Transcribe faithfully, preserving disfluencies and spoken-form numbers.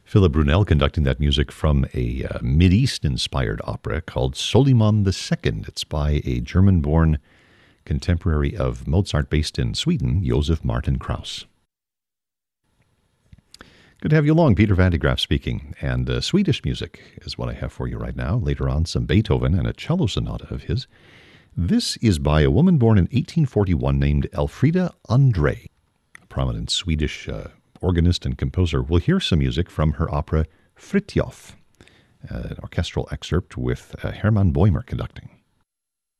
Philip Brunel conducting that music from a uh, Mideast-inspired opera called Soliman the Second. It's by a German-born contemporary of Mozart based in Sweden, Josef Martin Krauss. Good to have you along. Peter Van de Graaff speaking. And uh, Swedish music is what I have for you right now. Later on, some Beethoven and a cello sonata of his. This is by a woman born in eighteen forty-one named Elfrida André, a prominent Swedish uh, organist and composer. We'll hear some music from her opera Frithjof, uh, an orchestral excerpt with uh, Hermann Bäumer conducting.